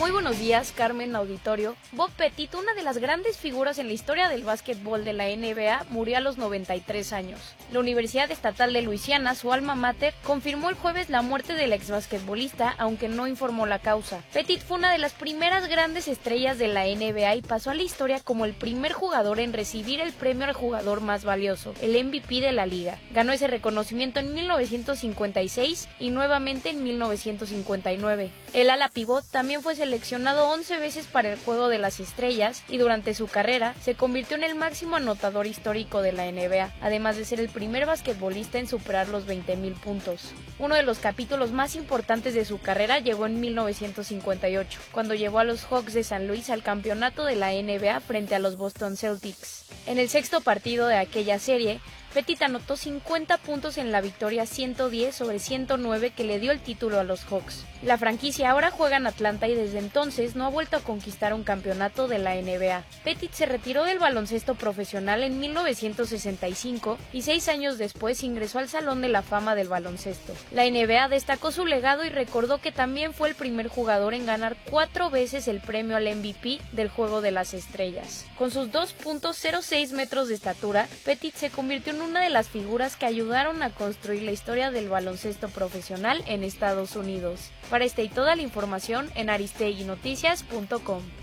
Muy buenos días, Carmen Auditorio. Bob Pettit, una de las grandes figuras en la historia del básquetbol de la NBA, murió a los 93 años. La Universidad Estatal de Luisiana, su alma mater, confirmó el jueves la muerte del exbasquetbolista, aunque no informó la causa. Pettit fue una de las primeras grandes estrellas de la NBA y pasó a la historia como el primer jugador en recibir el premio al jugador más valioso, el MVP de la liga. Ganó ese reconocimiento en 1956 y nuevamente en 1959. El ala pivot también fue seleccionado 11 veces para el Juego de las Estrellas y durante su carrera se convirtió en el máximo anotador histórico de la NBA, además de ser el primer basquetbolista en superar los 20,000 puntos. Uno de los capítulos más importantes de su carrera llegó en 1958, cuando llevó a los Hawks de San Luis al campeonato de la NBA frente a los Boston Celtics. En el sexto partido de aquella serie, Pettit anotó 50 puntos en la victoria 110-109 que le dio el título a los Hawks. La franquicia ahora juega en Atlanta y desde entonces no ha vuelto a conquistar un campeonato de la NBA. Pettit se retiró del baloncesto profesional en 1965 y 6 años después ingresó al Salón de la Fama del Baloncesto. La NBA destacó su legado y recordó que también fue el primer jugador en ganar 4 veces el premio al MVP del Juego de las Estrellas. Con sus 2.06 metros de estatura, Pettit se convirtió en una de las figuras que ayudaron a construir la historia del baloncesto profesional en Estados Unidos. Para esta y toda la información en aristeguinoticias.com.